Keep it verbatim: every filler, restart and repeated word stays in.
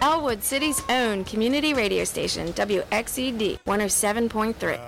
Elwood City's own community radio station, W X E D one oh seven point three.